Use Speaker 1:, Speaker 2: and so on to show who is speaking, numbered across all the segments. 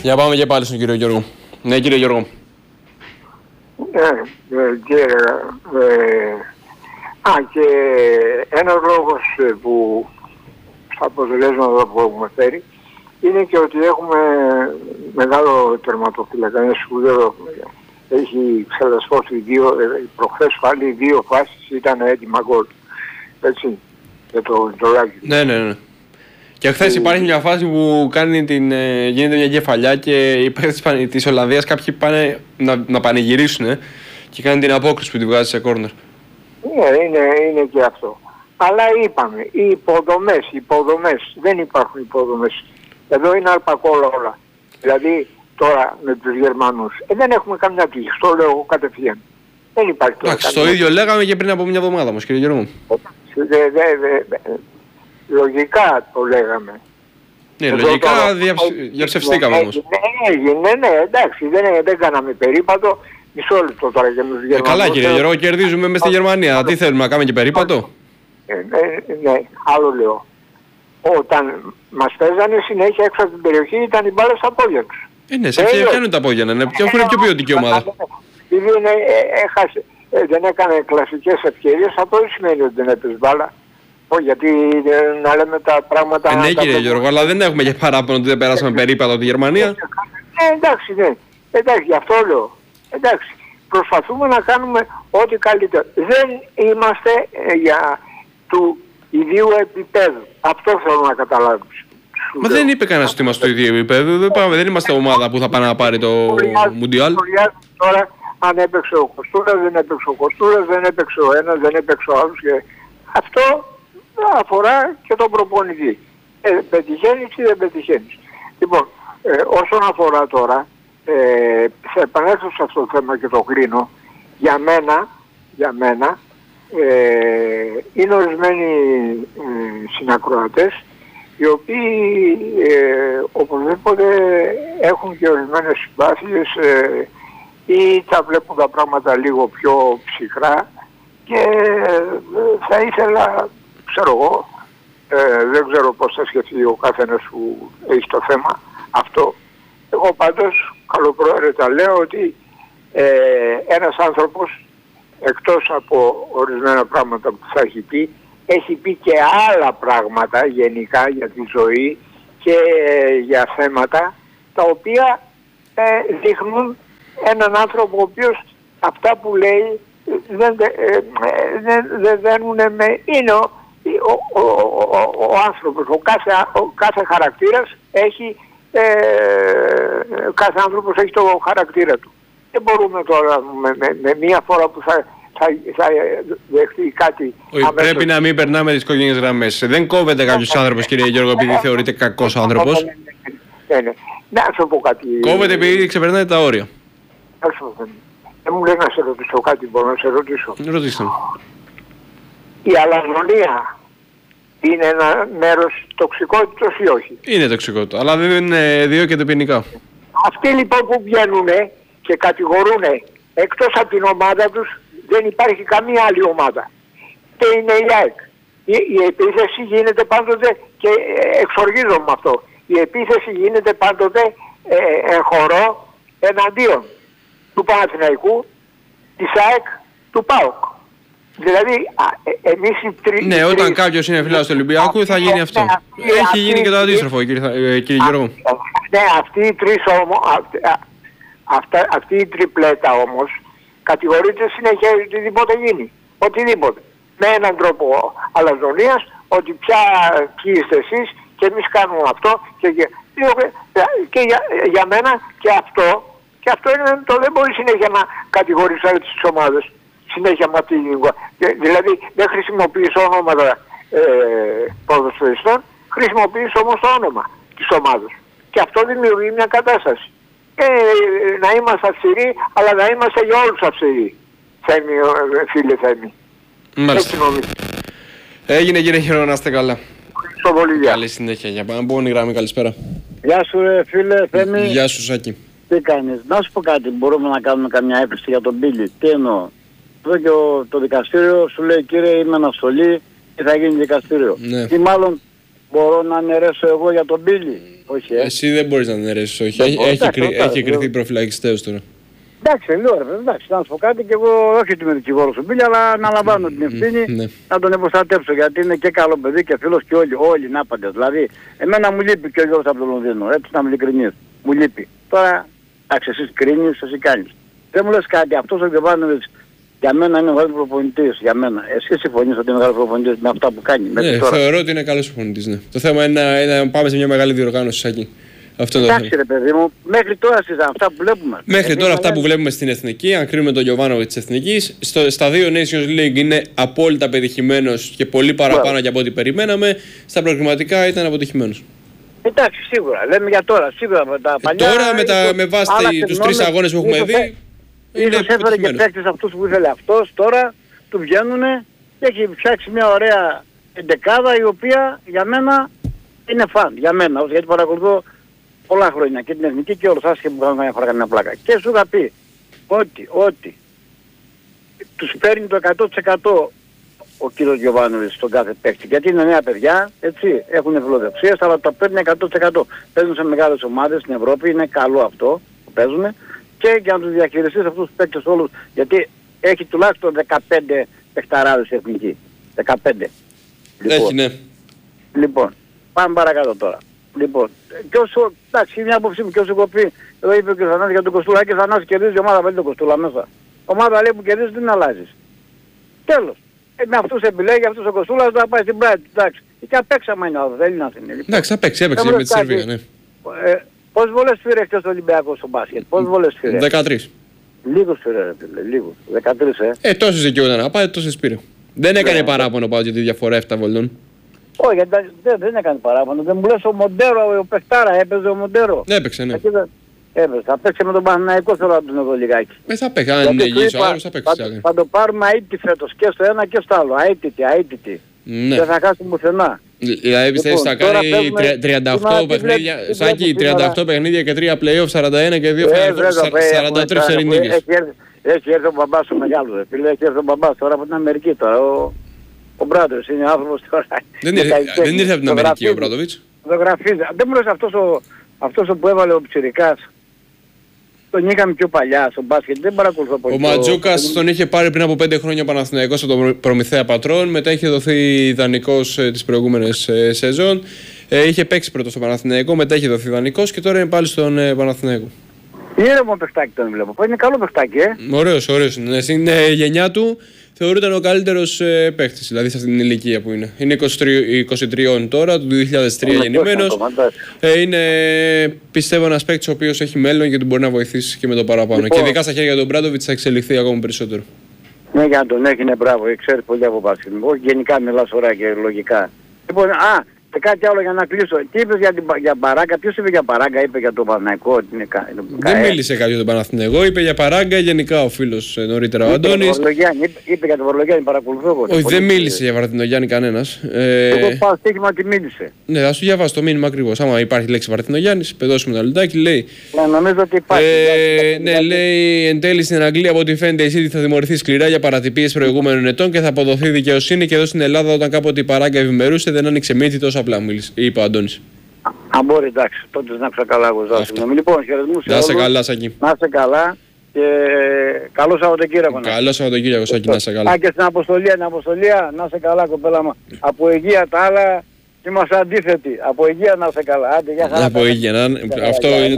Speaker 1: Για πάμε και πάλι στον κύριο Γιώργο. Ναι, κύριε Γιώργο.
Speaker 2: Και ένας λόγος που στα αποτελέσματα που έχουμε φέρει είναι και ότι έχουμε μεγάλο τερματοφύλακα, είναι σπουδαίο. Έχει ξελασπώσει προχθές πάλι 2 φάσεις ήταν έτοιμα γκολ. Έτσι, για το Τζολάκι.
Speaker 1: Ναι. Και χθες υπάρχει μια φάση που γίνεται μια κεφαλιά και οι παίκτες της Ολλανδίας κάποιοι πάνε να πανηγυρίσουν και κάνουν την απόκριση που τη βγάζει σε κόρνερ.
Speaker 2: Ναι, είναι και αυτό. Αλλά είπαμε, οι υποδομές, δεν υπάρχουν υποδομές. Εδώ είναι αλπακόλα όλα. Δηλαδή τώρα με τους Γερμανούς δεν έχουμε καμιά τύχη, το λέω εγώ κατευθείαν. Δεν υπάρχει τώρα.
Speaker 1: Εντάξει, το ίδιο λέγαμε και πριν από μια εβδομάδα όμως, κύριε Γιώργο.
Speaker 2: Λογικά το λέγαμε.
Speaker 1: Ναι, λογικά διαψευστήκαμε όμως.
Speaker 2: Ναι, εντάξει, δεν κάναμε περίπατο. Μισό λεπτό τώρα για τους Γερμανούς.
Speaker 1: Καλά κύριε Γιώργο, κερδίζουμε μες στη Γερμανία. Τι θέλουμε, να κάνουμε και περίπατο?
Speaker 2: Ναι, άλλο λέω. Όταν μας παίζανε συνέχεια έξω από την περιοχή ήταν οι μπάλες στα πόδια τους.
Speaker 1: Ναι, σε φτιάχνουν τα πόδια, ναι. Έχουν πιο ποιοτική ομάδα.
Speaker 2: Επειδή δεν έκανε κλασικές ευκαιρίες, αυτό δεν σημαίνει ότι δεν έπαιζε μπάλα. Γιατί να λέμε τα πράγματα...
Speaker 1: Ναι κύριε Γιώργο, αλλά δεν έχουμε και παράπονο ότι δεν περάσαμε περίπατο τη Γερμανία.
Speaker 2: Εντάξει, ναι. Εντάξει, γι' αυτό λέω. Εντάξει, προσπαθούμε να κάνουμε ό,τι καλύτερο. Δεν είμαστε του ιδίου επίπεδου. Αυτό θέλω να καταλάβεις.
Speaker 1: Μα δεν είπε κανένας ότι είμαστε στο ίδιο επίπεδο. Δεν είμαστε ομάδα που θα πάει να πάρει το Μουντιάλ.
Speaker 2: Τώρα αν έπαιξε ο Κοστούρας, δεν έπαιξε ο Κοστούρας, δεν έπαιξε ο ένας, δεν έπαιξε ο άλλος. Αυτό αφορά και τον προπονητή. Πετυχαίνεις ή δεν πετυχαίνεις. Λοιπόν, όσον αφορά τώρα, θα επανέλθω σε αυτό το θέμα και το κρίνω. Για μένα είναι ορισμένοι συνακροατές οι οποίοι οπωσδήποτε έχουν και ορισμένες συμπάθειες ή τα βλέπουν τα πράγματα λίγο πιο ψυχρά και θα ήθελα, ξέρω εγώ, δεν ξέρω πώς θα σκεφτεί ο καθένας που έχει το θέμα αυτό. Εγώ πάντως καλοπροαίρετα λέω ότι ένας άνθρωπος εκτός από ορισμένα πράγματα που θα έχει πει και άλλα πράγματα γενικά για τη ζωή και για θέματα τα οποία δείχνουν έναν άνθρωπο ο οποίος αυτά που λέει δεν δένουν με... Είναι ο άνθρωπος, ο κάθε χαρακτήρας έχει... κάθε άνθρωπος έχει το χαρακτήρα του. Δεν μπορούμε τώρα με μία φορά που θα δεχτεί κάτι αμέσως.
Speaker 1: Πρέπει να μην περνάμε τις κόκκινες γραμμές. Δεν κόβεται κάποιος άνθρωπος, κύριε Γιώργο, επειδή θεωρείται κακός άνθρωπος.
Speaker 2: Ναι. Να σου πω κάτι.
Speaker 1: Κόβεται επειδή ξεπερνάει τα όρια.
Speaker 2: Δεν μου λέει να σε ρωτήσω κάτι, μπορώ να σε ρωτήσω.
Speaker 1: Ρωτήστε μου.
Speaker 2: Η αλαζονία είναι ένα μέρος τοξικότητας ή όχι?
Speaker 1: Είναι τοξικότητα, αλλά δεν διώκεται ποινικά.
Speaker 2: Αυτοί λοιπόν που βγαίνουν και κατηγορούν εκτός από την ομάδα τους δεν υπάρχει καμία άλλη ομάδα. Και είναι η ΑΕΚ. Η επίθεση γίνεται πάντοτε, και εξοργίζομαι με αυτό, η επίθεση γίνεται πάντοτε χορό εναντίον του Παναθηναϊκού, της ΑΕΚ, του ΠΑΟΚ. Δηλαδή εμείς οι τρεις...
Speaker 1: Ναι, όταν κάποιος είναι φιλάθλος του Ολυμπιακού θα γίνει αυτό. Έχει γίνει και το αντίστροφο, κύριε Γιώργο.
Speaker 2: Ναι, αυτοί οι τρεις όμως, αυτή η τριπλέτα όμως κατηγορείται συνέχεια οτιδήποτε γίνει. Οτιδήποτε. Με έναν τρόπο αλαζονίας, ότι πια ποιοι είστε εσείς και εμείς κάνουμε αυτό και για μένα και αυτό είναι το, δεν μπορεί συνέχεια να κατηγορείς όλες τις ομάδες. Συνέχεια με αυτή τη λingua. Δηλαδή δεν χρησιμοποιείς ονόματα ποδοσφαιριστών, χρησιμοποιείς όμως το όνομα της ομάδας. Και αυτό δημιουργεί μια κατάσταση. Να είμαστε αυστηροί, αλλά να είμαστε για όλους αυστηροί. Φίλε Θέμη.
Speaker 1: Μάλιστα. Έγινε κύριε Γιώργο, να είστε καλά.
Speaker 2: Ευχαριστώ πολύ.
Speaker 1: Καλή συνέχεια. Για πάμε από η γραμμή, καλησπέρα.
Speaker 3: Γεια σου φίλε Θέμη.
Speaker 1: Γεια σου Σάκη.
Speaker 3: Τι κάνεις? Να σου πω κάτι, μπορούμε να κάνουμε καμιά έπιση για τον Μπίλι? Τι εννοώ? Εδώ και το δικαστήριο σου λέει κύριε είμαι αναστολή και θα γίνει δικαστήριο.
Speaker 1: Ναι.
Speaker 3: Ή μάλλον Μπορώ να αναιρέσω εγώ για τον Μπίλι? Όχι.
Speaker 1: Εσύ δεν μπορείς να αναιρέσεις, όχι. Έχει κρυθεί προφυλακιστέως τώρα.
Speaker 3: Εντάξει, λέω ρε, εντάξει, να σου πω κάτι και εγώ όχι ότι είμαι δικηγόρος του Μπίλι, αλλά να λαμβάνω την ευθύνη να τον προστατεύσω, γιατί είναι και καλό παιδί και φίλος και όλοι να άπαντες. Δηλαδή, εμένα μου λείπει και ο Γιώργος από το Λονδίνο, έτσι να είμαι ειλικρινής. Μου λείπει. Τώρα, εντάξει, εσύ κρίνεις, εσύ κάνεις. Δεν μου λες κάτι, αυτός ο Γιωβάνοβιτς για μένα είναι μεγάλος προπονητής, για μένα. Εσύ συμφωνείς ότι είναι μεγάλος προπονητής με αυτά που κάνει?
Speaker 1: Ναι, θεωρώ ότι είναι καλός προπονητής, ναι. Το θέμα είναι να πάμε σε μια μεγάλη διοργάνωση Σάκη.
Speaker 3: Εντάξει ρε παιδί μου, μέχρι τώρα στις αυτά που βλέπουμε.
Speaker 1: Μέχρι τώρα αυτά που βλέπουμε στην Εθνική, αν κρίνουμε τον Γιωβάνοβιτς της Εθνικής, στα δύο Nations League είναι απόλυτα πετυχημένος και πολύ παραπάνω από ό,τι περιμέναμε. Στα προκριματικά ήταν αποτυχημένος.
Speaker 3: Εντάξει, σίγουρα. Λέμε για τώρα, σίγουρα με τα παλιά.
Speaker 1: Τώρα με βάση τους 3 αγώνες που έχουμε δει.
Speaker 3: Ίσως έφερε και παίκτες αυτούς που ήθελε αυτός, τώρα του βγαίνουνε και έχει φτιάξει μια ωραία εντεκάδα η οποία για μένα είναι φαν. Για μένα, γιατί παρακολουθώ πολλά χρόνια και την Εθνική και όλους άσχε που κάνουν μια φορά κανένα πλάκα. Και σου είχα πει ότι τους παίρνει το 100% ο κύριος Γιωβάνοβιτς στον κάθε παίκτη. Γιατί είναι νέα παιδιά, έτσι, έχουν φιλοδοξίες, αλλά το παίρνει 100%. Παίζουν σε μεγάλες ομάδες στην Ευρώπη, είναι καλό αυτό που παίζουν. Και για να τους διαχειριστείς αυτούς τους παίκτες όλους, γιατί έχει τουλάχιστον 15 παιχταράδες εθνική. 15.
Speaker 1: Έχει, ναι.
Speaker 3: Λοιπόν, πάμε παρακάτω τώρα. Λοιπόν, και όσο, εντάξει, είναι μια άποψή μου και όσο έχω πει, εδώ είπε και ο Θανάσης για τον Κοστούλα, και ο Θανάσης κερδίζει η ομάδα, βάλει τον Κοστούλα μέσα. Ομάδα λέει που κερδίζει δεν αλλάζεις. Τέλος. Με αυτούς επιλέγει, αυτούς ο Κοστούλας θα πάει στην Brighton, εντάξει. Και απέξαμε είναι άλλο, δεν είναι να είναι.
Speaker 1: Εντάξει, θα παίξει, έπαιξε με τη Σερβία, ναι.
Speaker 3: Πόσες βολές πήρε χτες το Ολυμπιακό στο μπάσκετ? Πόσες βολές πήρε?
Speaker 1: 13.
Speaker 3: Λίγους πήρε ρε φίλε, λίγους. 13
Speaker 1: τόσες δικαιούταν να πάει, τόσες πήρε. Δεν έκανε παράπονο πάω για τη διαφορά 7 βολών.
Speaker 3: Όχι, δεν έκανε παράπονο. Δεν μου λες ο Μοντέρο, ο Πεχτάρα, έπαιζε ο Μοντέρο.
Speaker 1: Έπαιξε, ναι.
Speaker 3: Έπαιζε. Θα παίξει με τον Παναθηναϊκό, θέλω να τον εδώ λιγάκι.
Speaker 1: Θα παίξει, αν είναι υγιής ο άλλος θα παίξει.
Speaker 3: Θα το πάρουμε αίτητη φέτος και στο ένα και στο άλλο. Αίτητη.
Speaker 1: Ναι.
Speaker 3: Δεν θα χάσουμε πουθενά.
Speaker 1: Δηλαδή πιστεύεις θα κάνει 38 παιχνίδια, Σάκη, 38 παιχνίδια και 3 play-off, 41 και 2 43 σερινίκες.
Speaker 3: Έχει έρθει ο μπαμπάς ο μεγάλος, φίλε, έχει έρθει ο μπαμπάς τώρα από την Αμερική τώρα. Ο Μπράντος είναι άνθρωπος τώρα.
Speaker 1: Δεν ήρθε από την Αμερική ο Μπράντοβιτς.
Speaker 3: Δεν μου λες αυτός που έβαλε ο Πιτσιρικάς. Τον είχαμε πιο παλιά στο μπάσκετ, δεν παρακολουθώ πολύ.
Speaker 1: Ο Ματζούκας τον είχε πάρει πριν από 5 χρόνια ο Παναθηναϊκός από τον Προμηθέα Πατρών. Μετά είχε δοθεί δανεικός τις προηγούμενες σεζόν. Είχε παίξει πρώτο στο Παναθηναϊκό, μετά είχε δοθεί δανεικός και τώρα είναι πάλι στον Παναθηναϊκό.
Speaker 3: Ήρεμο παιχτάκι τον βλέπω. Είναι καλό παιχτάκι,
Speaker 1: Ωραίος. Στην γενιά του θεωρούταν ο καλύτερος παίκτης, δηλαδή σε αυτήν την ηλικία που είναι. Είναι 23 τώρα, του 2003 γεννημένος. Είναι, πιστεύω, ένας παίκτης ο οποίος έχει μέλλον και του μπορεί να βοηθήσει και με το παραπάνω. Και ειδικά στα χέρια του Μπράντοβιτς θα εξελιχθεί ακόμα περισσότερο.
Speaker 3: Ναι, για να τον έχει, είναι μπράβο, ξέρει πολύ από μπάσκετ. Όχι γενικά μιλάς ωραία και λογικά. Λοιπόν, και κάτι άλλο για να κλείσω. Τι είπες για Παράγκα, ποιος είπε για Παράγκα, είπε για τον Παναθηναϊκό?
Speaker 1: Δεν μίλησε κάποιος για τον Παναθηναϊκό, είπε για Παράγκα γενικά ο φίλος νωρίτερα ο Αντώνης.
Speaker 3: Είπε για τον Βορλογιάννη, παρακολουθώ εγώ.
Speaker 1: Όχι, δεν μίλησε για Βαρθινογιάννη κανένας.
Speaker 3: Εγώ πάω στοίχημα ότι μίλησε.
Speaker 1: Ναι, θα σου διαβάσω το μήνυμα ακριβώς. Άμα υπάρχει λέξη Βαρθινογιάννης, πεδώσουμε ένα λεπτάκι, λέει.
Speaker 3: Νομίζω ότι υπάρχει.
Speaker 1: Ναι, λέει εν τέλει στην Αγγλία από ό,τι φαίνεται η City θα τιμωρηθεί σκληρά για παρατυπίες προηγούμενων ετών και θα αποδοθεί δικαιοσύνη, και εδώ στην Ελλάδα όταν κάποτε η Παράγκα ευημερούσε δεν άνοιξε μύτη τόσο απλά, είπε ο Αντώνης.
Speaker 3: Αν μπορεί, εντάξει, τότε να ξακαλά εγώ. Λοιπόν, χαιρετμούς σε όλους.
Speaker 1: Να σε καλά, Σάκη.
Speaker 3: Να σε καλά και καλό Σαββατοκύριακο.
Speaker 1: Καλό Σαββατοκύριακο, Σάκη, να σε καλά.
Speaker 3: Και στην αποστολία, να σε καλά, κοπέλα μου. Από υγεία τα άλλα είμαστε αντίθετοι. Από υγεία να σε καλά. Άντε, για χαρά.
Speaker 1: Από υγεία, αυτό είναι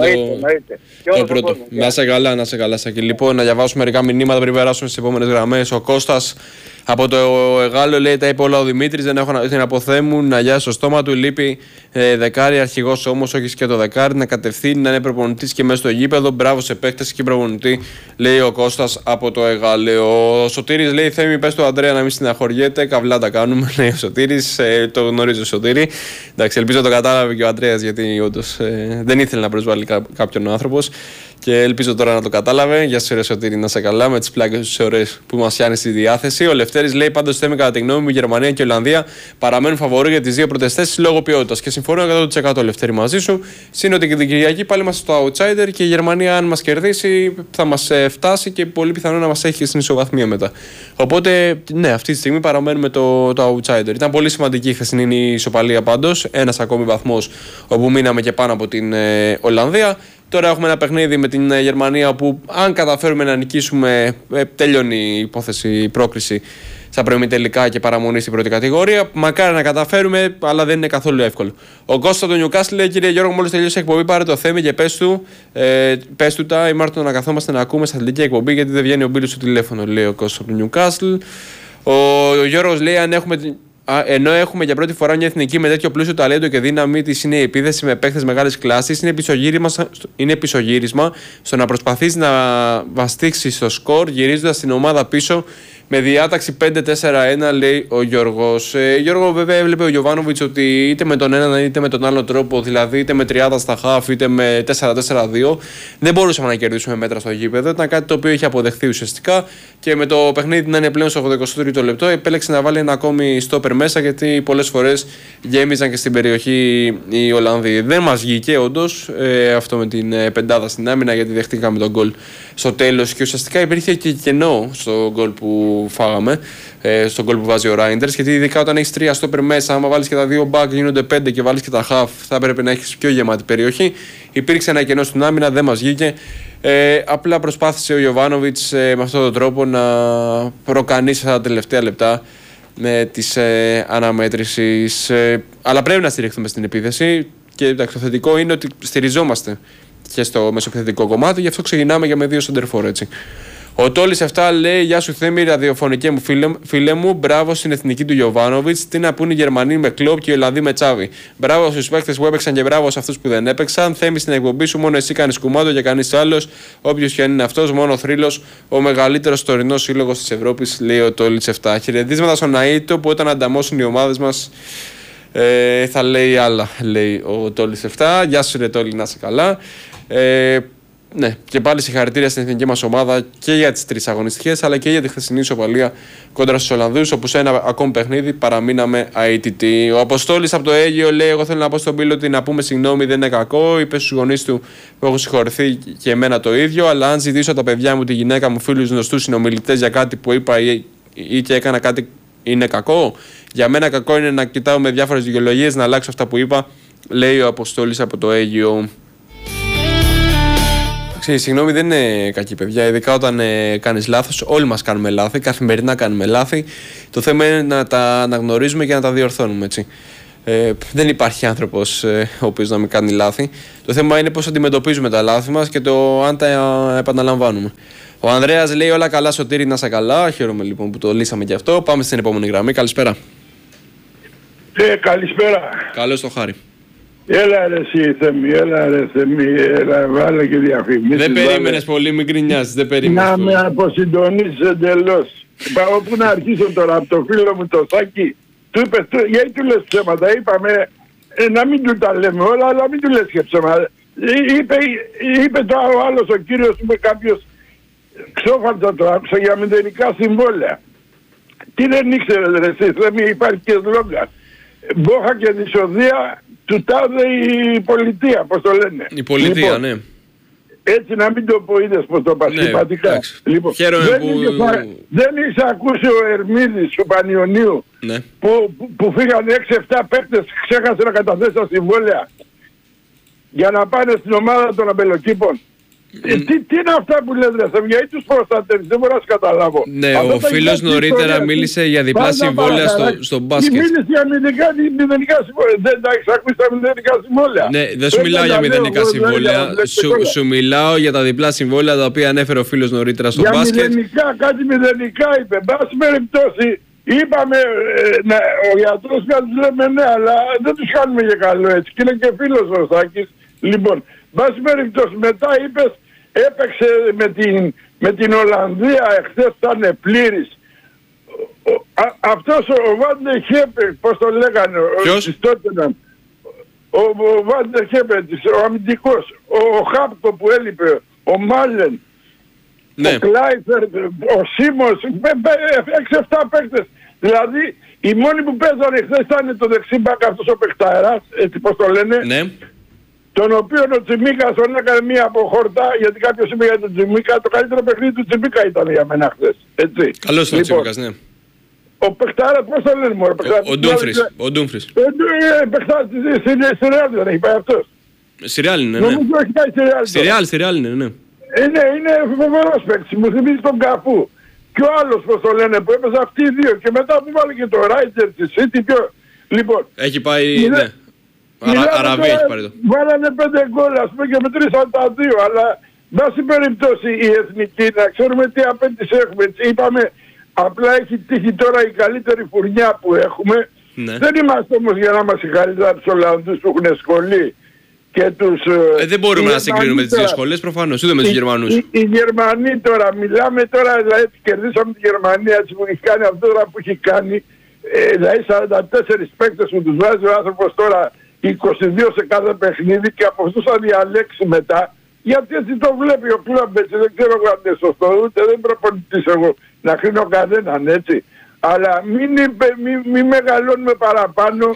Speaker 1: το πρώτο. Να σε καλά, Σάκη. Λοιπόν, να διαβάσουμε μερικά μηνύματα πριν περάσουμε στις επόμενες γραμμές. Ο Κώστας από το Εγάλο λέει: τα είπε όλα ο Δημήτρης, δεν έχω την αποθέμουν να γιάσει στο στόμα του. Λείπει δεκάρι, αρχηγός όμως, όχι και το δεκάρι, να κατευθύνει, να είναι προπονητής και μέσα στο γήπεδο. Μπράβο σε παίκτες και προπονητή, λέει ο Κώστας από το Εγάλο. Ο Σωτήρης λέει: Θέμη, πες του Ανδρέα να μην στεναχωριέται. Καβλά τα κάνουμε, λέει ο Σωτήρης. Το γνωρίζει ο Σωτήρη. Εντάξει, ελπίζω το κατάλαβε και ο Ανδρέας, γιατί όντως δεν ήθελε να προσβάλλει κάποιον άνθρωπος. Και ελπίζω τώρα να το κατάλαβε. Γεια σου, ρε Σωτήρη, να σε καλά με τις πλάκες τους ωραίες που μας πιάνει στη διάθεση. Ο Λευτέρης λέει: πάντως Θέμη, κατά τη γνώμη μου, η Γερμανία και η Ολλανδία παραμένουν φαβοροί για τις δύο πρώτες θέσεις λόγω ποιότητας. Και συμφωνώ 100% Λευτέρη μαζί σου. Συν ότι και την Κυριακή πάλι είμαστε στο outsider και η Γερμανία, αν μας κερδίσει, θα μας φτάσει και πολύ πιθανό να μας έχει και στην ισοβαθμία μετά. Οπότε, ναι, αυτή τη στιγμή παραμένουμε το outsider. Ήταν πολύ σημαντική η χθεσινή ισοπαλία πάντως. Ένας ακόμη βαθμός όπου μείναμε και πάνω από την Ολλανδία. Τώρα έχουμε ένα παιχνίδι με την Γερμανία που, αν καταφέρουμε να νικήσουμε, τελειώνει η υπόθεση, η πρόκριση στα προημιτελικά και παραμονή στην πρώτη κατηγορία. Μακάρι να καταφέρουμε, αλλά δεν είναι καθόλου εύκολο. Ο Κώστας του Νιουκάστλ λέει: κύριε Γιώργο, μόλις τελειώσει η εκπομπή, πάρε το Θέμη και πες του τα ή Μάρτιο να καθόμαστε να ακούμε στα αθλητική εκπομπή, γιατί δεν βγαίνει ο Μπίλος στο τηλέφωνο, λέει ο Κώστας του Νιουκάστλ. Ο Γιώργος λέει: ενώ έχουμε για πρώτη φορά μια εθνική με τέτοιο πλούσιο ταλέντο και δύναμη της είναι η επίδεση με παίχτες μεγάλης κλάσης, είναι πισωγύρισμα στο να προσπαθήσει να βαστίξει στο σκορ γυρίζοντας την ομάδα πίσω με διάταξη 5-4-1, λέει ο Γιώργος. Γιώργο, βέβαια, έβλεπε ο Γιοβάνοβιτς ότι είτε με τον έναν είτε με τον άλλο τρόπο, δηλαδή είτε με 30 στα χαφ είτε με 4-4-2, δεν μπορούσαμε να κερδίσουμε μέτρα στο γήπεδο. Ήταν κάτι το οποίο είχε αποδεχθεί ουσιαστικά και με το παιχνίδι να είναι πλέον στο 83ο λεπτό, επέλεξε να βάλει ένα ακόμη στόπερ μέσα, γιατί πολλές φορές γέμιζαν και στην περιοχή οι Ολλανδοί. Δεν μας βγήκε όντως αυτό με την πεντάδα στην άμυνα, γιατί δεχτήκαμε τον γκολ στο τέλος και ουσιαστικά υπήρχε και κενό στο γκολ που φάγαμε, στον γκολ που βάζει ο Ράιντερς, γιατί ειδικά όταν έχεις 3 στόπερ μέσα, άμα βάλεις και τα 2 back γίνονται 5 και βάλεις και τα half, θα έπρεπε να έχεις πιο γεμάτη περιοχή. Υπήρξε ένα κενό στην άμυνα, δεν μας βγήκε. Απλά προσπάθησε ο Γιοβάνοβιτς με αυτόν τον τρόπο να προκανεί στα τελευταία λεπτά με τις αναμέτρησεις. Αλλά πρέπει να στηριχθούμε στην επίθεση και το θετικό είναι ότι στηριζόμαστε και στο μεσοπιθετικό κομμάτι, γι' αυτό ξεκινάμε και με 2 σεντερφόρ, έτσι. Ο Τόλης 7 λέει: γεια σου Θέμη, ραδιοφωνική μου φίλε μου. Μπράβο στην εθνική του Γιοβάνοβιτς. Τι να πούνε οι Γερμανοί με Κλόπ και οι Ολλανδοί με Τσάβη. Μπράβο στους παίκτες που έπαιξαν και μπράβο σε αυτούς που δεν έπαιξαν. Θέμη, στην εκπομπή σου μόνο εσύ κάνεις κουμάντο και κανείς άλλος. Όποιος και αν είναι αυτός, μόνο ο θρύλος, ο μεγαλύτερος τωρινός σύλλογος της Ευρώπης, λέει ο Τόλης 7. Χαιρετίσματα στον Αΐτο που όταν ανταμώσουν οι ομάδες μας θα λέει άλλα, λέει ο Τόλης 7. Γεια σου, ρε Τόλη, να είσαι καλά. Ναι, και πάλι συγχαρητήρια στην εθνική μας ομάδα και για τις 3 αγωνιστικές, αλλά και για τη χθεσινή ισοπαλία κόντρα στους Ολλανδούς, όπου σε ένα ακόμη παιχνίδι παραμείναμε αίτητοι. Ο Αποστόλης από το Αίγυο λέει: εγώ θέλω να πω στον Πύλο ότι να πούμε συγγνώμη δεν είναι κακό. Είπε στους γονείς του που έχουν συγχωρηθεί και εμένα το ίδιο. Αλλά αν ζητήσω τα παιδιά μου, τη γυναίκα μου, φίλους γνωστούς συνομιλητές για κάτι που είπα ή και έκανα κάτι, είναι κακό. Για μένα κακό είναι να κοιτάω με διάφορες δικαιολογίες να αλλάξω αυτά που είπα, λέει ο Αποστόλης από το Αίγυο. Συγγνώμη, δεν είναι κακή, παιδιά, ειδικά όταν κάνεις λάθος. Όλοι μας κάνουμε λάθη, καθημερινά κάνουμε λάθη. Το θέμα είναι να τα αναγνωρίζουμε και να τα διορθώνουμε, έτσι. Δεν υπάρχει άνθρωπος ο οποίος να μην κάνει λάθη. Το θέμα είναι πώς αντιμετωπίζουμε τα λάθη μας και το αν τα επαναλαμβάνουμε. Ο Ανδρέας λέει: όλα καλά, Σωτήρη, να είσαι καλά. Χαίρομαι λοιπόν που το λύσαμε και αυτό. Πάμε στην επόμενη γραμμή. Καλησπέρα.
Speaker 4: Καλησπέρα.
Speaker 1: Καλώς το χάρη.
Speaker 4: Έλα ρε εσύ Θέμη, έλα βάλε και διαφημίσεις.
Speaker 1: Δεν περίμενες πολύ, μην γκρινιάσεις, δεν περίμενες
Speaker 4: να
Speaker 1: πολύ.
Speaker 4: με αποσυντονίσεις εντελώς. Όπου να αρχίσω τώρα από το φίλο μου το Σάκη, του είπες, γιατί του λες ψέματα, είπαμε να μην του τα λέμε όλα, αλλά μην του λες και ψέματα. Είπε το άλλος ο κύριος, είπε κάποιος, ξόφαλτα το άκουσα για μηδενικά συμβόλαια. Τι δεν ήξερες ρε εσύ Θέμη, υπάρχει και σλόγγαν. Μπόχα και δυσοδεία του τάδε η πολιτεία, πώς το λένε.
Speaker 1: Η πολιτεία, λοιπόν, ναι.
Speaker 4: Έτσι να μην το πω, είδες πως το πας συμπατικά. Λοιπόν, δεν είσαι ακούσει ο Ερμίδης του Πανιωνίου, ναι, που φύγαν 6-7 παίκτες, ξέχασε να καταθέσει τα συμβόλαια για να πάνε στην ομάδα των αμπελοκήπων. Τι είναι αυτά που λες ρε Θέμη, γιατί τους προστατεύεις, δεν μπορώ να σου καταλάβω.
Speaker 1: Ναι, ο φίλος νωρίτερα μίλησε για διπλά συμβόλαια στο μπάσκετ.
Speaker 4: Μίλησε για μηδενικά συμβόλαια, δεν τα έχεις ακούσει τα μηδενικά συμβόλαια.
Speaker 1: Ναι, δεν σου μιλάω για μηδενικά συμβόλαια, σου μιλάω για τα διπλά συμβόλαια τα οποία ανέφερε ο φίλος νωρίτερα στο μπάσκετ.
Speaker 4: Για μηδενικά, κάτι μηδενικά είπε, μπάση περιπτώσει. Είπαμε, ο γιατρός κάτι λέμε ναι, αλλά δεν τους κάνουμε για καλό έτσι. Και είναι και φίλος ο Σάκης. Λοιπόν, μπάση περιπτώσει μετά είπες, έπαιξε με την Ολλανδία, εχθές ήταν πλήρης. Αυτός ο Βάντε Χέπε, πώς το λέγανε, ο Βάντε Χέπε, ο αμυντικός, ο Χάπτο που έλειπε, ο Μάλεν, ο Κλάιφερ, ο Σίμος, 6-7 παίκτες. Δηλαδή οι μόνοι που παίζανε χθες ήταν το δεξίμπακ αυτός ο παιχταεράς, έτσι πως το λένε.
Speaker 1: Ναι.
Speaker 4: Τον οποίο ο Τσιμίκας τον έκανε μία από χορτά, γιατί κάποιος είπε για τον Τσιμίκα, το καλύτερο παιχνίδι του Τσιμίκα ήταν για μένα χθες. Έτσι.
Speaker 1: Καλώς είναι ο Τσιμίκας, ναι.
Speaker 4: Ο παιχτάρας, πώς το λένε μωρέ,
Speaker 1: ο Ντούμφρις.
Speaker 4: Παιχτάρας στη Ρεάλ δεν έχει πάει αυτός.
Speaker 1: Στη Ρεάλ είναι, ναι.
Speaker 4: Νομίζω έχει πάει
Speaker 1: στη Ρεάλ είναι, ναι.
Speaker 4: Είναι φοβερός παίκτης, μου θυμίζει τον Καφού. Και ο άλλος πώς το λένε που έπαιζε αυτοί οι δύο και μετά που βάλε και το Ράιτζερ στη City λοιπόν.
Speaker 1: Έχει πάει, ναι. Αραβία έχει πάρει το.
Speaker 4: Βάλανε 5 γκολ ας πούμε και μετρήσαν τα 2, αλλά βάση περιπτώσει η εθνική να ξέρουμε τι απέτηση έχουμε. Είπαμε απλά έχει τύχει τώρα η καλύτερη φουρνιά που έχουμε.
Speaker 1: Ναι.
Speaker 4: Δεν είμαστε όμως για να είμαστε καλύτερα από τους Ολλανδούς που έχουν σχολή. Και τους,
Speaker 1: δεν μπορούμε να συγκρίνουμε τις δύο σχολές προφανώς, ούτε με τους Γερμανούς.
Speaker 4: Οι Γερμανοί τώρα, μιλάμε τώρα, δηλαδή κερδίσαμε τη Γερμανία έτσι που έχει κάνει αυτό τώρα που έχει κάνει. Δηλαδή 44 παίκτες που τους βάζει ο άνθρωπος τώρα 22 σε κάθε παιχνίδι και από αυτούς θα διαλέξει μετά. Γιατί έτσι το βλέπει ο κλαμπ έτσι, δεν ξέρω αν είναι σωστό, ούτε δεν προπονητής εγώ να κρίνω κανέναν έτσι. Αλλά μην μεγαλώνουμε παραπάνω.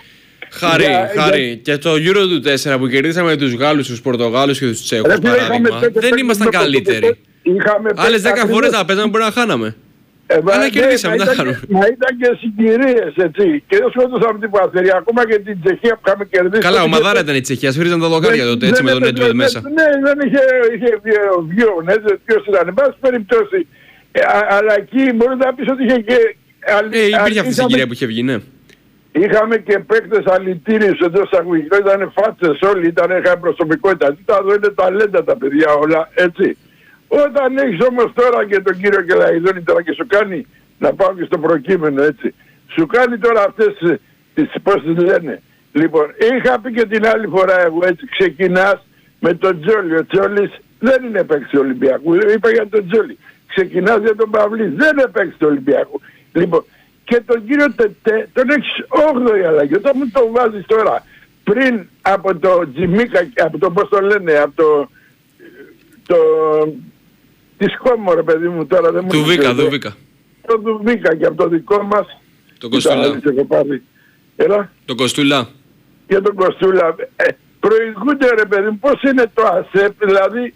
Speaker 1: Χάρη, και το Euro του 4 που κερδίσαμε τους Γάλλους, τους Πορτογάλους και τους Τσέχους παράδειγμα, δεν ήμασταν καλύτεροι. Άλλες 10 φορές θα παίζαμε μπορεί να χάναμε. Αλλά κερδίσαμε, δεν χάνουμε.
Speaker 4: Μα ήταν και συγκυρίες έτσι. Και δεν σκότωσαμε την Παθερία, ακόμα και την Τσεχία που είχαμε κερδίσει.
Speaker 1: Καλά, ομαδάρα ήταν η Τσεχία, σφύριζαν τα δοκάρια τότε έτσι με τον Έντουελ μέσα.
Speaker 4: Ναι, δεν είχε βγει ο Νέντζετ, ποιος ήταν. Εν πάση περιπτώσει, αλλά εκεί μπορεί να πεις ότι είχε και...
Speaker 1: Υπήρχε αυτή η συγκυρία που είχε βγει, ναι.
Speaker 4: Είχαμε και παίκτες αλητήριους εντός αγωγικών, ήταν φάτσες όλοι, είχαν προσωπικότητα. Τι τα δω, είναι ταλέντα τα παιδιά όλα, έτσι. Όταν έχεις όμως τώρα και τον κύριο Κελαϊδόνη τώρα και σου κάνει, να πάω και στο προκείμενο έτσι, σου κάνει τώρα αυτές τις, πώς τις λένε. Λοιπόν, είχα πει και την άλλη φορά εγώ έτσι, ξεκινάς με τον Τζόλι. Ο Τζόλις δεν είναι παίκτης του Ολυμπιακού, είπα για τον Τζόλι. Ξεκινάς για τον Παυλή, δεν είναι παίκτης του Ολυμπιακού. Λοιπόν, και τον κύριο Τετέ τον έχεις 8η αλλαγή. Όταν μου το βάζεις τώρα πριν από το Τζιμίκα, από το πώς το λένε, από τη Σκόμο ρε παιδί μου τώρα δεν μου
Speaker 1: του Βίκα.
Speaker 4: Το Δουβίκα και από το δικό μας.
Speaker 1: Το Κοστούλα.
Speaker 4: Το
Speaker 1: Κοστούλα.
Speaker 4: Και τον Κοστούλα. Προηγούνται ρε παιδί μου πώς είναι το ΑΣΕΠ, δηλαδή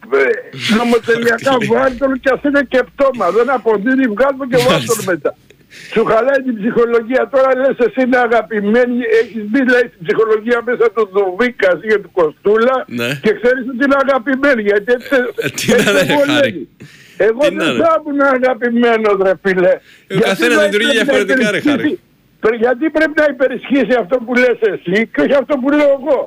Speaker 4: νομοτελειακά βάλτον και ας είναι και πτώμα. Δεν αποδίδει, βγάλτον και βάλτον μετά. Σου χαλάει την ψυχολογία. Τώρα λες εσύ είναι αγαπημένη, έχεις μπει λέει στην ψυχολογία μέσα του Δουβίκα ή του Κοστούλα και ξέρεις ότι είναι αγαπημένη. Γιατί
Speaker 1: τι να είναι Χάρη.
Speaker 4: Εγώ δεν θα ήμουν αγαπημένος ρε φίλε.
Speaker 1: Ο καθένας λειτουργεί διαφορετικά ρε Χάρη.
Speaker 4: Γιατί πρέπει να υπερισχύσει αυτό που λες εσύ και όχι αυτό που λέω εγώ.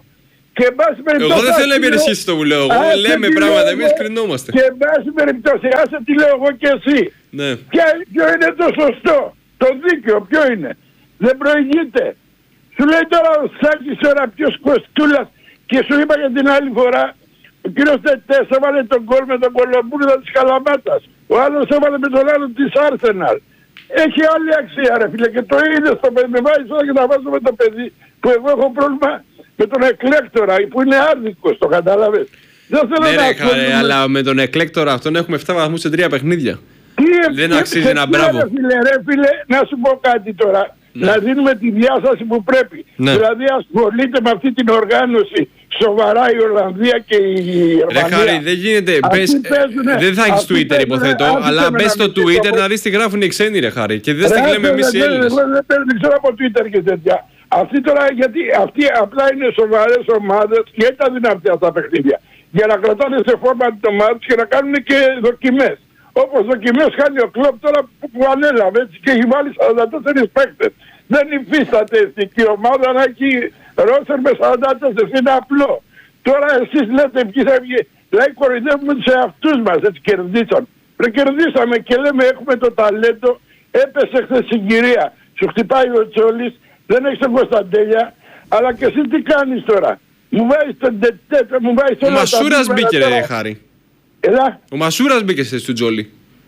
Speaker 1: Εγώ δεν θέλω να υπερισχύσει το που λέω εγώ. Λέμε πράγματα, εμείς κρινόμαστε.
Speaker 4: Και εν πάση περιπτώσει, άσε τι λέω εγώ και εσύ.
Speaker 1: Ναι.
Speaker 4: Ποιο είναι το σωστό, το δίκαιο, ποιο είναι. Δεν προηγείται. Σου λέει τώρα ο Σάκης τώρα ποιος Κοστούλας και σου είπα για την άλλη φορά ο κύριος Τετές έβαλε τον γκολ με τον Κολομπούρδα της Καλαμάτας. Ο άλλος έβαλε με τον άλλο της Άρσεναλ. Έχει άλλη αξία ρε φίλε και το είδες το παιδί. Με βάζεις τώρα και να βάζω με το παιδί που εγώ έχω πρόβλημα με τον Εκλέκτορα που είναι άρνικος, το κατάλαβες. Δεν θέλω να
Speaker 1: ασχολούμαι. Αλλά με τον Εκλέκτορα αυτόν έχουμε 7 βαθμούς σε 3 παιχνίδια. Δεν αξίζει ένα μπράβο.
Speaker 4: Ρε φίλε, να σου πω κάτι τώρα. Να δίνουμε τη διάσταση που πρέπει. Δηλαδή ασχολείται με αυτή την οργάνωση σοβαρά η Ολλανδία και η Γερμανία.
Speaker 1: Ρε Χάρη, δεν γίνεται. Δεν θα έχεις Twitter υποθέτω, αλλά μπες στο Twitter να δεις τι γράφουν οι ξένοι ρε Χάρη. Και δεν τα λέμε εμείς οι Έλληνες.
Speaker 4: Δεν ξέρω από Twitter και τέτοια. Αυτοί τώρα, γιατί αυτοί απλά είναι σοβαρές ομάδες και ήταν δυνατοί αυτά τα παιχνίδια. Για να κρατάνε σε φόρμα την ομάδα και να κάνουν και δοκιμές. Όπως δοκιμές κάνει ο Κλοπ τώρα που ανέλαβε έτσι και έχει βάλει 44 παίκτες. Δεν υφίσταται εθνική ομάδα να έχει ρόστερ με 44, είναι απλό. Τώρα εσείς λέτε ποιοι θα βγει. Δηλαδή κοροϊδεύουμε τους εαυτούς μας, έτσι κερδίσαμε. Κερδίσαμε και λέμε έχουμε το ταλέντο, έπεσε χθες συγκυρία. Σου χτυπάει ο Τσόλης, δεν έχεις τον Κωνσταντέλια, αλλά και εσύ τι κάνεις τώρα. Μου βάζεις τον Τετέτ, μου βάζεις όλα τα...
Speaker 1: Ο Μασούρας μπήκε ρε Χάρη.
Speaker 4: Έλα.
Speaker 1: Ο Μασούρας μπήκε στη του Τζόλι.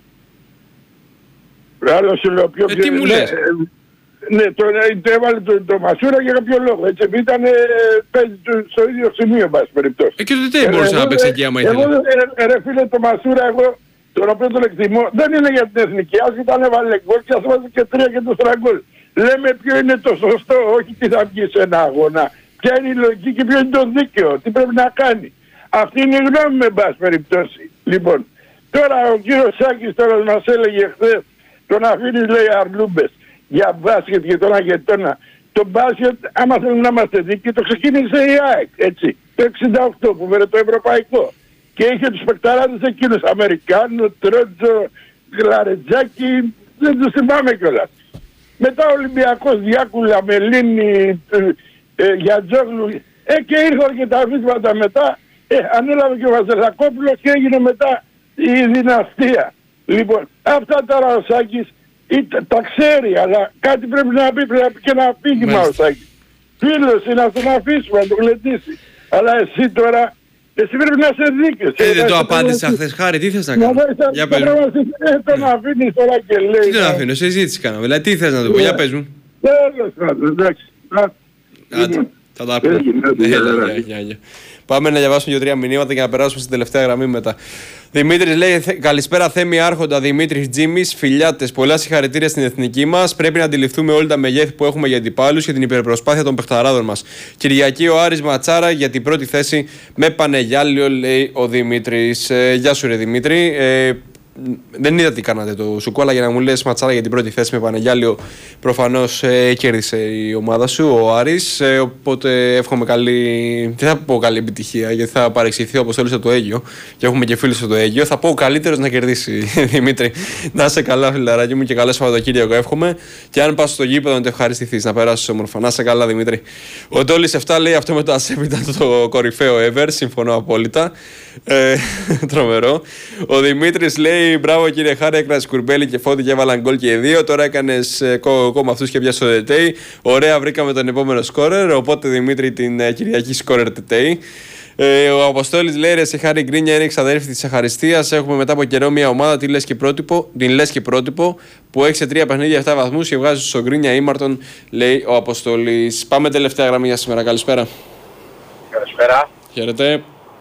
Speaker 4: Άλλο σου λέω πιο
Speaker 1: τι μου λες.
Speaker 4: Ναι, το έβαλε το Μασούρα για κάποιο λόγο. Έτσι ήταν στο ίδιο σημείο, πάση περιπτώσει.
Speaker 1: Και τότε δεν μπορούσε να παίξει εκεί άμα ήθελε.
Speaker 4: Ρε φίλε το Μασούρα, εγώ τον οποίο τον εκτιμώ, δεν είναι για την εθνική. Ας ήταν έβαλε γκολ και ας βάζει και 3 και 4 γκολ. Λέμε ποιο είναι το σωστό, όχι τι θα βγει σε ένα αγώνα. Ποια είναι η λογική και ποιο είναι το δίκαιο, τι πρέπει να κάνει. Αυτή είναι η γνώμη με πάση περιπτώσει. Λοιπόν, τώρα ο κύριος Σάκης τώρα μας έλεγε χθες, τον αφήνει λέει αρλούμπες για μπάσκετ και τον αγετώνα. Το μπάσκετ, άμα θέλουμε να είμαστε δίκαιοι, το ξεκίνησε η ΑΕΚ, έτσι. Το 68 που φέρε το ευρωπαϊκό. Και είχε τους παικταράδες εκείνους, Αμερικάνο, Τρότζο, Γλαρετζάκη, δεν τους θυμάμαι κιόλας. Μετά ο Ολυμπιακός, Διάκουλα, Μελίνη, Γιατζόγλου, και ήρθαν και τα βίσματα μετά, ανέλαβε και ο Βαζελακόπουλος και έγινε μετά η δυναστεία. Λοιπόν, αυτά τώρα ο Σάκης τα ξέρει, αλλά κάτι πρέπει να πει, πρέπει και να αφήγημα ο Σάκης. Φίλος είναι, να τον αφήσουμε, να τον γλεντήσει. Αλλά εσύ τώρα, εσύ πρέπει να είσαι δίκαιος.
Speaker 1: Δεν το απάντησα χθες, Χάρη, τι θες να κάνω. Για πες μου.
Speaker 4: Τον αφήνεις τώρα και λέει.
Speaker 1: Τι τον αφήνω, συζήτηση κάναμε, δηλαδή τι θες να το πω, για πες μου.
Speaker 4: Τέλος πάντων, εντάξει.
Speaker 1: Θα τα πούμε. Πάμε να διαβάσουμε 2-3 μηνύματα και να περάσουμε στην τελευταία γραμμή μετά. Δημήτρης λέει: καλησπέρα, Θέμη Άρχοντα. Δημήτρης Τζίμις, φιλιάτες. Πολλά συγχαρητήρια στην εθνική μας. Πρέπει να αντιληφθούμε όλα τα μεγέθη που έχουμε για αντιπάλους και την υπερπροσπάθεια των παιχταράδων μας. Κυριακή ο Άρης Ματσάρα για την πρώτη θέση με Πανεγιάλιο, λέει ο Δημήτρης. Γεια σου, ρε Δημήτρη. Δεν είδα τι κάνατε το Σουκού, αλλά για να μου λες ματσάρα για την πρώτη θέση με Πανεγιάλιο, προφανώς κέρδισε η ομάδα σου, ο Άρης. Οπότε εύχομαι δεν θα πω καλή επιτυχία, γιατί θα παρεξηγηθεί όπως θέλει στο Αίγιο και έχουμε και φίλους στο Αίγιο. Θα πω ο καλύτερος να κερδίσει, Δημήτρη. Να είσαι καλά, φιλαράκι μου, και καλό Σαββατοκύριακο εύχομαι. Και αν πας στο γήπεδο να το ευχαριστηθείς, να περάσεις όμορφα. Να είσαι καλά, Δημήτρη. Ο Τόλης 7 λέει: αυτό με το ΑΣΕΠ ήταν το κορυφαίο ever. Συμφωνώ απόλυτα. Τρομερό. Ο Δημήτρης λέει: μπράβο κύριε Χάρη, έκρασε κουρμπέλι και Φώτη και έβαλαν γκολ και 2. Τώρα έκανες κόμμα αυτούς και πιάσε το Τετέι. Ωραία, βρήκαμε τον επόμενο σκόρερ. Οπότε Δημήτρη την Κυριακή σκόρερ Τετέι. Ο Αποστόλης λέει: ρε σε Χάρη, Γκρίνια είναι εξαδέρφη της Αχαριστίας. Έχουμε μετά από καιρό μια ομάδα, την λες και πρότυπο, που έχει σε 3 παιχνίδια 7 βαθμούς και βγάζει στον Γκρίνια ήμαρτον, λέει ο Αποστόλης. Πάμε τελευταία γραμμή για σήμερα. Καλησπέρα.
Speaker 5: Καλησπέρα.
Speaker 1: Χαίρετε.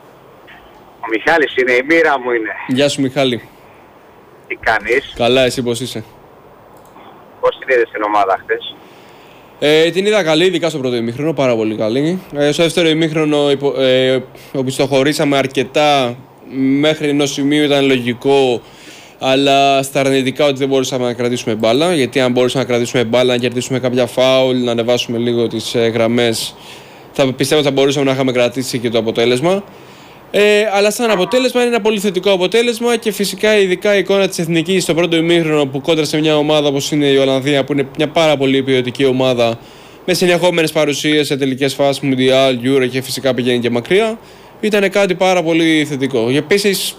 Speaker 5: Ο Μιχάλης είναι, η μοίρα μου είναι.
Speaker 1: Γεια σου, Μιχάλη.
Speaker 5: Τι κάνεις?
Speaker 1: Καλά, εσύ πώς είσαι?
Speaker 5: Πώς την είδες την ομάδα χθες?
Speaker 1: Την είδα καλή, ειδικά στο πρώτο ημίχρονο, πάρα πολύ καλή. Στο δεύτερο ημίχρονο οπισθοχωρήσαμε αρκετά, μέχρι ενός σημείου ήταν λογικό, αλλά στα αρνητικά ότι δεν μπορούσαμε να κρατήσουμε μπάλα, γιατί αν μπορούσαμε να κρατήσουμε μπάλα, να κερδίσουμε κάποια φάουλ, να ανεβάσουμε λίγο τις γραμμές, πιστεύω ότι θα μπορούσαμε να είχαμε κρατήσει και το αποτέλεσμα. Αλλά σαν αποτέλεσμα είναι ένα πολύ θετικό αποτέλεσμα και φυσικά ειδικά η εικόνα της εθνικής στο πρώτο ημίχρονο που κόντρα σε μια ομάδα όπως είναι η Ολλανδία, που είναι μια πάρα πολύ ποιοτική ομάδα με συνεχόμενες παρουσίες σε τελικές φάσεις Μουντιάλ, Euro και φυσικά πηγαίνει και μακριά, ήταν κάτι πάρα πολύ θετικό. Επίσης,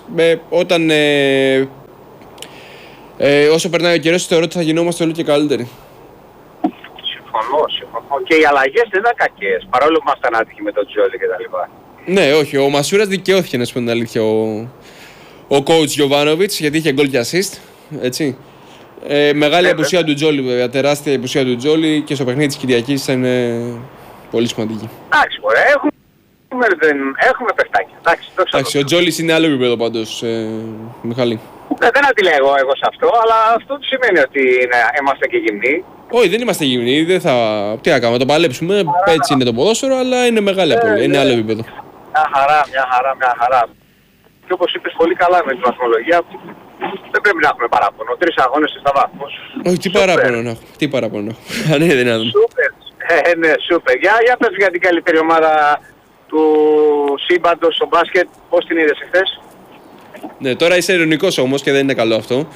Speaker 1: όσο περνάει ο καιρός, θεωρώ ότι θα γινόμαστε όλο και καλύτεροι.
Speaker 5: Συμφωνώ. Και οι αλλαγές δεν ήταν κακές, παρόλο που ήμασταν άτυχοι με τον Τζόλι κτλ.
Speaker 1: Ναι, όχι, ο Μασούρας δικαιώθηκε, να σου πω την αλήθεια, ο coach Γιοβάνοβιτς, γιατί είχε γκολ και assist, έτσι. Μεγάλη απουσία του Τζόλι, βέβαια, τεράστια απουσία του Τζόλι και στο παιχνίδι της Κυριακής θα είναι πολύ σημαντική.
Speaker 5: Εντάξει, ωραία, έχουμε παιχτάκια. Εντάξει,
Speaker 1: ο Τζόλις είναι άλλο επίπεδο πάντως, Μιχάλη.
Speaker 5: Δεν αντιλέγω εγώ σε αυτό, αλλά αυτό του σημαίνει ότι είμαστε και γυμνοί.
Speaker 1: Όχι, δεν είμαστε γυμνοί, τι να κάνουμε, το παλέψουμε, έτσι είναι το ποδόσφαιρο, αλλά είναι μεγάλη απώλεια, είναι άλλο επίπεδο.
Speaker 5: Μια χαρά. Και όπως είπες πολύ καλά με τη βαθμολογία, δεν πρέπει να έχουμε παράπονο. 3 αγώνες στα βαθμούς.
Speaker 1: Όχι, τι παράπονο να έχω. Αν είναι δυνατόν.
Speaker 5: Σούπερ. Ναι, σούπερ. Για πες για την καλύτερη ομάδα του σύμπαντος στο μπάσκετ, πώς την είδες εχθές?
Speaker 1: Ναι, τώρα είσαι ειρωνικός όμως και δεν είναι καλό αυτό.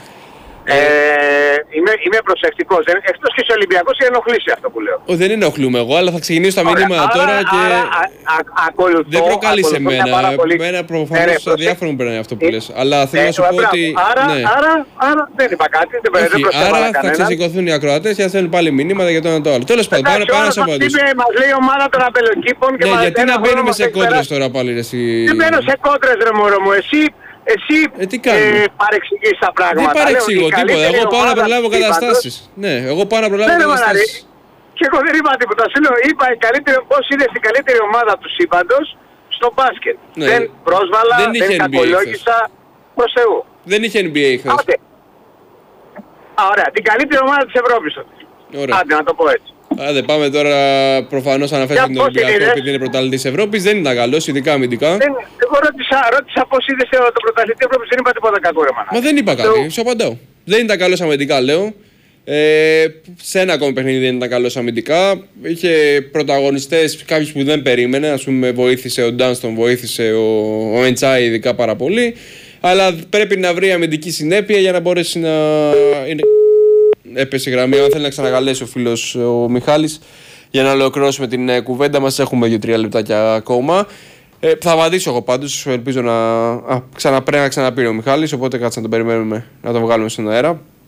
Speaker 5: Είμαι προσεκτικός. Εκτός και σε Ολυμπιακός ενοχλήσει αυτό που λέω.
Speaker 1: Δεν ενοχλούμε εγώ, αλλά θα ξεκινήσω τα μηνύματα τώρα και δεν προκαλείς εμένα. Εμένα προφανώς αδιάφορο μου περνάει αυτό που λες. Αλλά θέλω να σου πω ότι...
Speaker 5: Άρα δεν είπα κάτι,
Speaker 1: άρα θα ξεσηκωθούν οι ακροατές και θα θέλουν πάλι μηνύματα για το ένα το άλλο. Τέλος πάντων, πάνω να σου απαντήσω.
Speaker 5: Μας λέει η ομάδα των αμπελοκήπων και
Speaker 1: ναι, γιατί να μπαίνουμε σε κόντρες τώρα πάλι ρε εσύ?
Speaker 5: Δεν μπαίνω σε κόντρες ρε μωρό μου, εσύ παρεξηγείς τα πράγματα.
Speaker 1: Δεν παρεξηγώ τίποτα. Εγώ πάω να προλάβω καταστάσεις. Ναι, εγώ πάω να προλάβω καταστάσεις.
Speaker 5: Και εγώ δεν είπα τίποτα. Σου λέω, είπα πώς είναι στην καλύτερη ομάδα του σύμπαντος στο μπάσκετ. Δεν πρόσβαλα, δεν κακολόγησα. Προς Θεού.
Speaker 1: Δεν είχε NBA χθες.
Speaker 5: Ωραία. Την καλύτερη ομάδα της Ευρώπης. Άντε να το πω έτσι.
Speaker 1: Άντε πάμε τώρα, προφανώς αναφέρει τον Ολυμπιακό επειδή είναι πρωταθλητής Ευρώπης. Δεν ήταν καλός, ειδικά αμυντικά.
Speaker 5: Εγώ ρώτησα πώς είδες το πρωταθλητή Ευρώπης, δεν είπα τίποτα κακό ρε μάνα.
Speaker 1: Μα δεν είπα κάτι, σου απαντάω. Δεν ήταν καλός αμυντικά λέω. Σε ένα ακόμη παιχνίδι δεν ήταν καλός αμυντικά. Είχε πρωταγωνιστές, κάποιους που δεν περίμενε. Ας πούμε βοήθησε ο Ντάνστον, βοήθησε ο Εντσάι ειδικά πάρα πολύ. Αλλά πρέπει να βρει αμυντική συνέπεια για να μπορέσει να... Έπεσε η γραμμή, αν θέλει να ξανακαλέσει ο φίλος ο Μιχάλης για να ολοκληρώσουμε την κουβέντα μας. Έχουμε 2-3 λεπτάκια ακόμα. Θα απαντήσω εγώ πάντως, ελπίζω να ξαναπεί ο Μιχάλης, οπότε κάτσε να τον περιμένουμε να τον βγάλουμε στον αέρα.